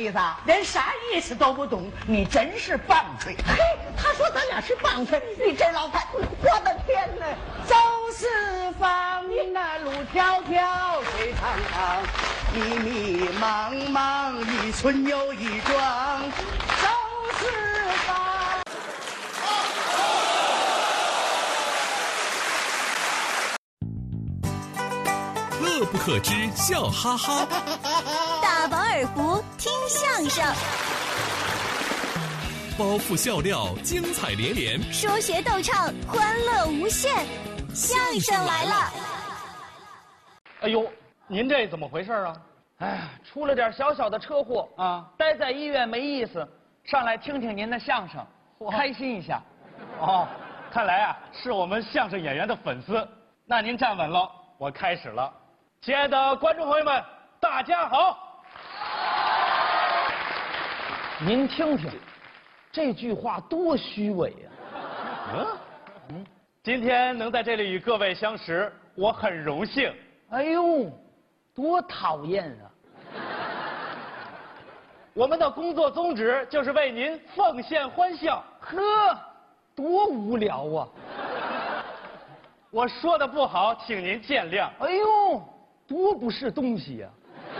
意思？连啥意思都不懂，你真是棒槌！嘿，他说咱俩是棒槌，你这老太，我的天哪！走四方，那路迢迢，水长长，迷迷茫茫，一村又一庄，走四方。 乐不可支，笑哈哈。 大饱耳福，听相声。 包袱笑料，精彩连连。 说学逗唱，欢乐无限。相声来了！ 哎呦，您这怎么回事啊？ 哎，出了点小小的车祸啊，待在医院没意思，上来听听您的相声，开心一下。 哦，看来啊是我们相声演员的粉丝。那您站稳了，我开始了。亲爱的观众朋友们，大家好。 您听听，这句话多虚伪呀！ 今天能在这里与各位相识，我很荣幸。 哎呦，多讨厌啊！ 我们的工作宗旨就是为您奉献欢笑。 呵，多无聊啊！ 我说的不好，请您见谅。 哎呦，多不是东西呀！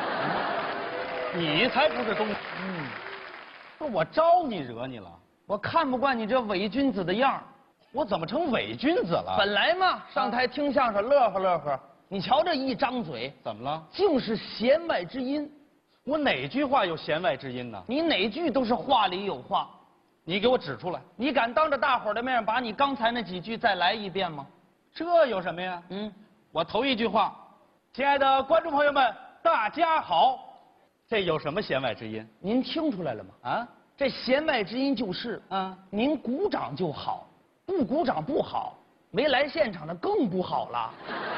你才不是东西。不是我招你惹你了？ 我看不惯你这伪君子的样儿。 我怎么成伪君子了？ 本来嘛，上台听相声乐呵乐呵，你瞧这一张嘴， 怎么了？ 尽是弦外之音。 我哪句话有弦外之音呢？ 你哪句都是话里有话。 你给我指出来。 你敢当着大伙儿的面把你刚才那几句再来一遍吗？ 这有什么呀？我头一句话，亲爱的观众朋友们，大家好，这有什么弦外之音？ 您听出来了吗？啊，这弦外之音就是您鼓掌就好，不鼓掌不好，没来现场的更不好了。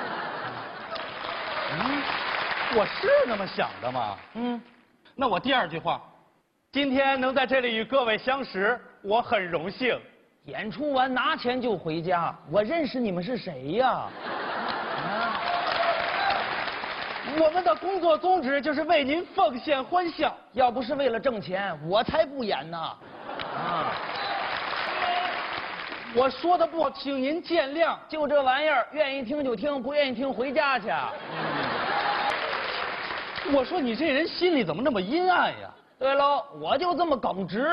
我是那么想的吗？那我第二句话，今天能在这里与各位相识，我很荣幸。 演出完拿钱就回家，我认识你们是谁呀？ 我们的工作宗旨就是为您奉献欢笑。 要不是为了挣钱，我才不演呢。 我说的不好，请您见谅。 就这玩意儿，愿意听就听，不愿意听回家去。 我说你这人心里怎么那么阴暗呀？ 对喽，我就这么耿直。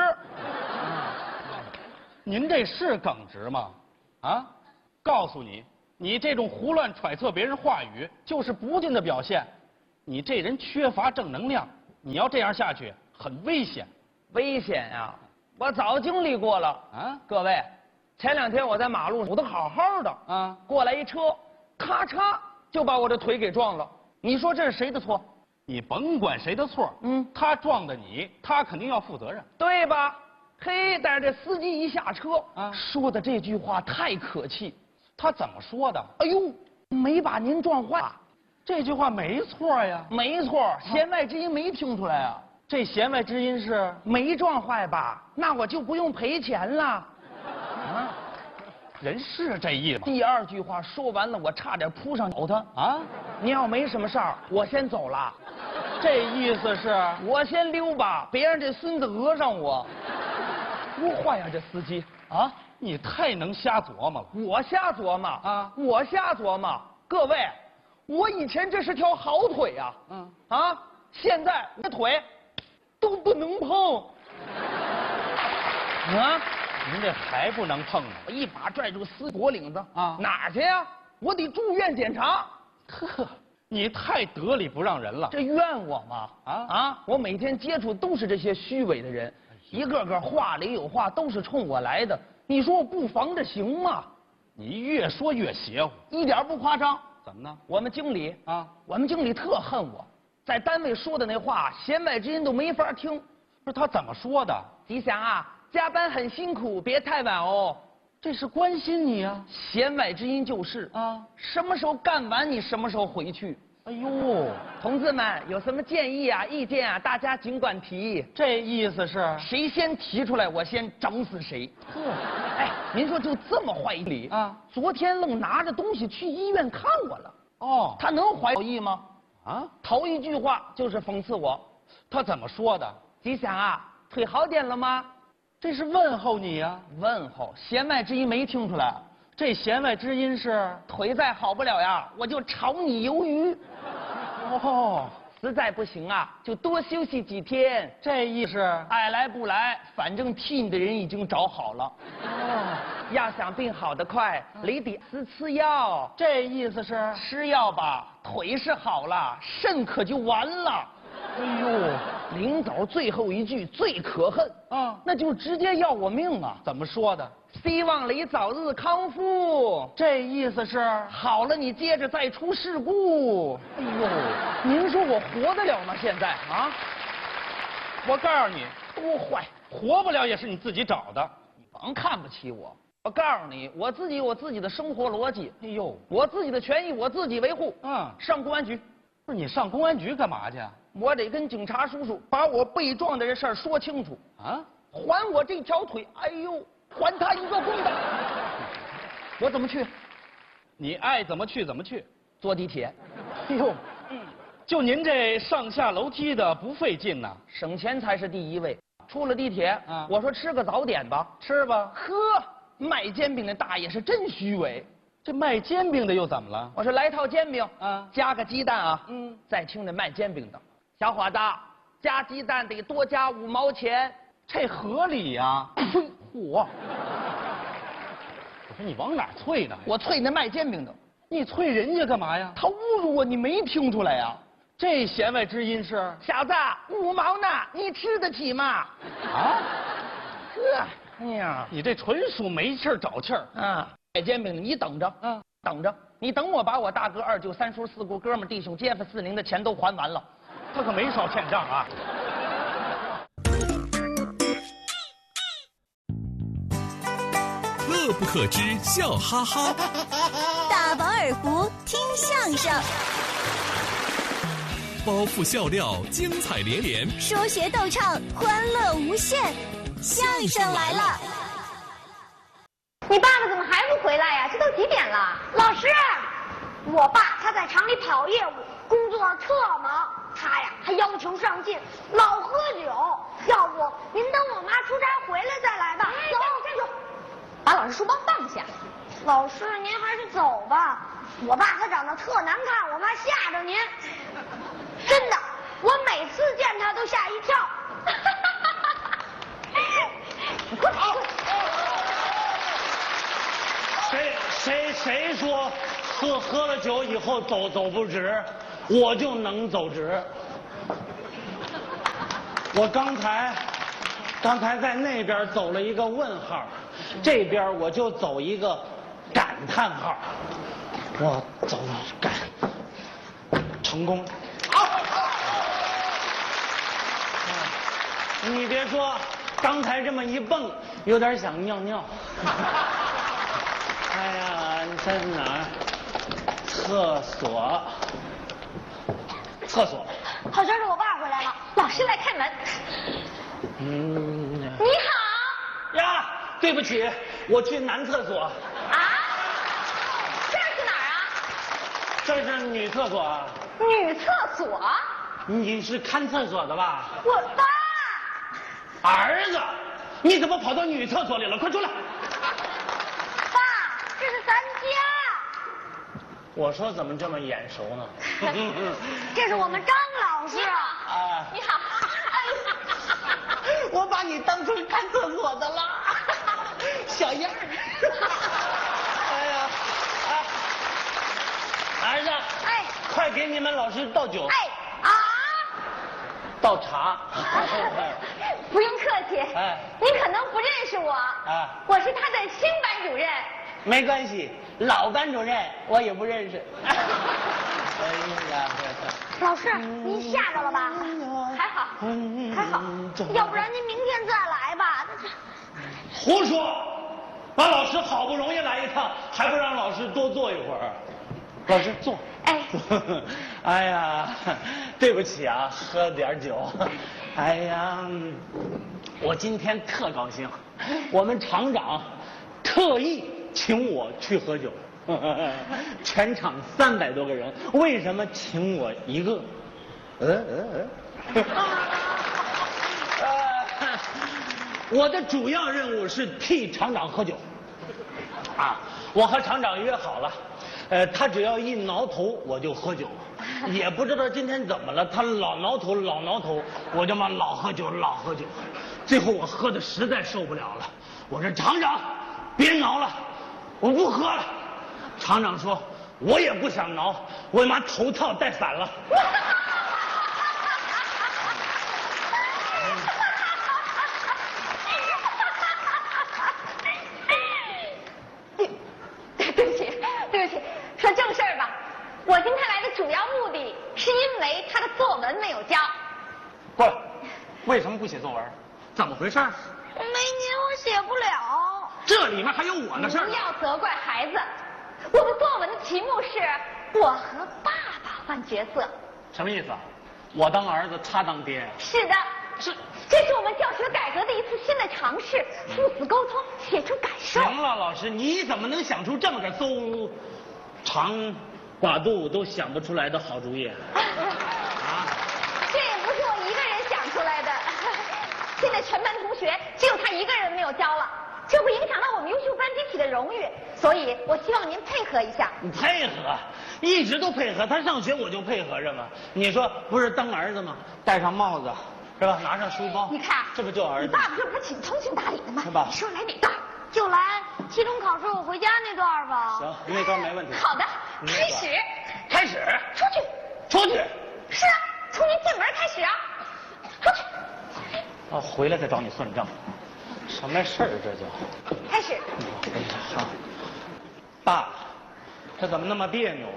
您这是耿直吗？啊，告诉你，你这种胡乱揣测别人话语，就是不敬的表现。你这人缺乏正能量，你要这样下去，很危险。 危险呀！我早经历过了啊！各位，前2天我在马路上走得好好的啊，过来一车，咔嚓就把我这腿给撞了。你说这是谁的错？ 你甭管谁的错，他撞的你，他肯定要负责任， 对吧？嘿，但是这司机一下车说的这句话太可气。 他怎么说的？ 哎呦，没把您撞坏。 这句话没错呀。 没错，弦外之音没听出来啊。 这弦外之音是没撞坏吧？那我就不用赔钱了。 人是这意思。 第二句话说完了，我差点扑上咬他啊！您要没什么事儿，我先走了。 这意思是我先溜吧，别让这孙子讹上我。多坏呀，这司机啊！ 你太能瞎琢磨了。 我瞎琢磨啊！我瞎琢磨。各位，我以前这是条好腿呀，现在这腿都不能碰。啊！ 您这还不能碰呢！ 我一把拽住司机脖领子啊！哪儿去呀？我得住院检查。 呵，你太得理不让人了。 这怨我吗？我每天接触都是这些虚伪的人，一个个话里有话，都是冲我来的。你说我不防着行吗？ 你越说越邪乎， 一点不夸张。 怎么呢？ 我们经理特恨我，在单位说的那话，弦外之音都没法听。 不是他怎么说的？ 吉祥啊，加班很辛苦，别太晚哦。 这是关心你啊。 弦外之音就是什么时候干完你什么时候回去。 哎呦， 同志们有什么建议啊、意见啊，大家尽管提。 这意思是谁先提出来，我先整死谁。哎，您说就这么坏理啊？昨天愣拿着东西去医院看我了。哦，他能怀好意吗？头一句话就是讽刺我。 他怎么说的？ 吉祥啊，腿好点了吗？ 这是问候你呀、 问候，弦外之音没听出来。 这弦外之音是腿再好不了呀，我就炒你鱿鱼。 哦， 实在不行啊，就多休息几天。 这意思。 爱来不来，反正替你的人已经找好了。 哦， 要想病好得快，你得吃药。 这意思是吃药吧，腿是好了，肾可就完了。 哎呦， 临走最后一句最可恨啊， 那就直接要我命啊！ 怎么说的？ 希望你早日康复。 这意思是好了，你接着再出事故。 哎呦， 您说我活得了吗？现在啊， 我告诉你， 多坏， 活不了也是你自己找的。 你甭看不起我。我告诉你，我自己有我自己的生活逻辑。 哎呦， 我自己的权益我自己维护。上公安局。 不是你上公安局干嘛去？ 我得跟警察叔叔把我被撞的这事儿说清楚啊！还我这条腿，哎呦，还他一个公道！我怎么去？ 你爱怎么去怎么去。 坐地铁。 哎呦，就您这上下楼梯的不费劲呐， 省钱才是第一位。出了地铁，我说吃个早点吧， 吃吧。 呵，卖煎饼的大爷是真虚伪。 这卖煎饼的又怎么了？ 我说来套煎饼啊， 加个鸡蛋啊。再听这卖煎饼的，小伙子，加鸡蛋得多加5毛钱， 这合理呀。 嚯！我说你往哪儿啐呢？ 我啐那卖煎饼的。 你啐人家干嘛呀？ 他侮辱我，你没听出来呀？ 这弦外之音是小子，5毛呢，你吃得起吗？ 啊？ 呵，哎呀， 你这纯属没气儿找气儿啊！卖煎饼的，你等着，等着，你等我把我大哥、二舅、三叔、四姑、哥们、弟兄、街坊、四邻的钱都还完了， 他可没少欠账啊。 乐不可支，笑哈哈。 大饱耳福，听相声。 包袱笑料，精彩连连。 说学逗唱，欢乐无限。相声来了。 你爸爸怎么还不回来呀？这都几点了？老师，我爸他在厂里跑业务，工作特忙。他呀还要求上进，老喝酒。要不您等我妈出差回来再来吧。走，站住！把老师书包放下。老师，您还是走吧。我爸他长得特难看，我怕吓着您。真的，我每次见他都吓一跳。你快跑！ 谁说喝了酒以后走不直，我就能走直。我刚才在那边走了一个问号，这边我就走一个感叹号。我走感成功。你别说，刚才这么一蹦，有点想尿尿。哎呀，你在哪儿？厕所。 好像是我爸回来了，老师来开门。你好。 呀，对不起，我去男厕所。 啊？这是哪儿啊？ 这是女厕所。 女厕所？ 你是看厕所的吧？ 我爸。 儿子，你怎么跑到女厕所里了？快出来！ 爸，这是咱家。 我说怎么这么眼熟呢？ 这是我们张老师。 啊， 你好。 我把你当成看厕所的了，小样儿。 哎呀，儿子， 哎， 快给你们老师倒酒。 哎啊， 倒茶。 不用客气。 哎， 您可能不认识我。 啊， 我是他的新班主任。 没关系，老班主任我也不认识。哎呀， 老师，您吓着了吧？还好，还好，要不然您明天再来吧。 胡说！把老师好不容易来一趟，还不让老师多坐一会儿？老师坐。 哎。 哎呀，对不起啊，喝点酒。哎呀，我今天特高兴，我们厂长特意请我去喝酒。全场300多个人，为什么请我一个？ 我的主要任务是替厂长喝酒。啊，我和厂长约好了，他只要一挠头我就喝酒，也不知道今天怎么了，他老挠头老挠头，我就嘛老喝酒老喝酒，最后我喝的实在受不了了，我说厂长别挠了，我不喝了。厂长说我也不想挠，我妈头套戴反了。 说正事儿吧，我今天来的主要目的是因为他的作文没有交。 不，为什么不写作文？怎么回事？ 没您我写不了。 这里面还有我的事儿。 不要责怪孩子，我的作文的题目是我和爸爸换角色。 什么意思？我当儿子，他当爹。 是的，这是我们教学改革的一次新的尝试，父子沟通，写出感受。 行了，老师，你怎么能想出这么个邹长寡肚都想不出来的好主意？啊， 这也不是我一个人想出来的，现在全班同学只有他一个人没有交了，这不影响到我们优秀班集体的荣誉，所以我希望您配合一下。 你配合，一直都配合，他上学我就配合着嘛。你说不是当儿子吗？戴上帽子是吧？拿上书包， 你看， 这不就儿子？ 你爸爸这不是挺通情达理的吗？ 是吧？ 你说来哪段？就来期中考试我回家那段吧。 行，那段没问题。 好的，开始。 开始。 出去。 出去。 是啊，从您进门开始啊。出去。 啊，回来再找你算账。什么事儿这叫？ 开始。 好。爸，这怎么那么别扭？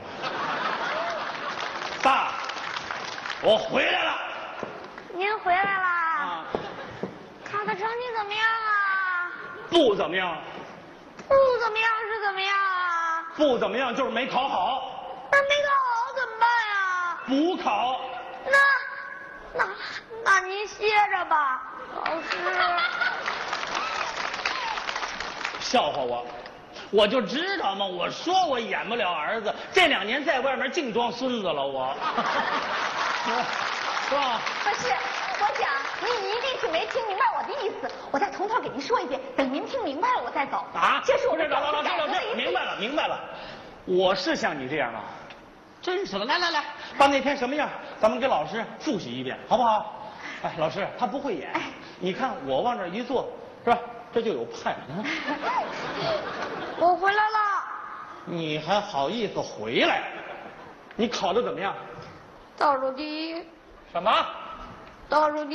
爸，我回来了。 您回来啦？ 啊。 考的成绩怎么样啊？ 不怎么样。 不怎么样是怎么样啊？ 不怎么样就是没考好。 那没考好怎么办呀？ 补考。 那您歇着吧，老师。 笑话我，我就知道嘛，我说我演不了儿子，这2年在外面净装孙子了我。是吧？ 不是，我想您一定是没听明白我的意思，我再从头给您说一遍，等您听明白了我再走。 啊， 这是我们老师，明白了，我是像你这样吗？真是的，来，把那天什么样，咱们给老师复习一遍，好不好？哎，老师他不会演，你看我往这一坐，是吧？这就有派。 我回来了。 你还好意思回来？你考得怎么样？ 倒数第一。 什么？ 倒数第一。